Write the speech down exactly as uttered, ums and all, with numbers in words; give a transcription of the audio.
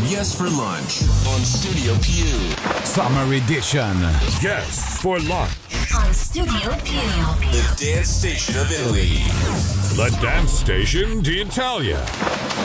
Yes for Lunch on Studio Q. Summer Edition. Yes for Lunch on Studio Q. The dance station of Italy. The dance station d'Italia.